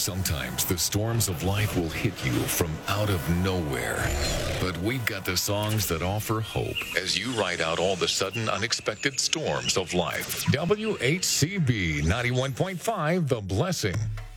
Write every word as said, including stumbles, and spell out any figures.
Sometimes the storms of life will hit you from out of nowhere. But we've got the songs that offer hope as you ride out all the sudden unexpected storms of life. W H C B ninety-one point five, The Blessing.